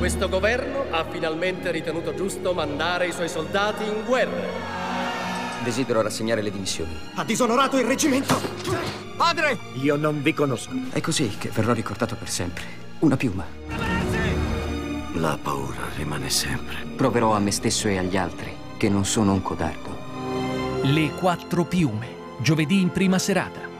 Questo governo ha finalmente ritenuto giusto mandare i suoi soldati in guerra. Desidero rassegnare le dimissioni. Ha disonorato il reggimento! Padre! Io non vi conosco. È così che verrò ricordato per sempre. Una piuma. La paura rimane sempre. Proverò a me stesso e agli altri che non sono un codardo. Le 4 piume, giovedì in prima serata.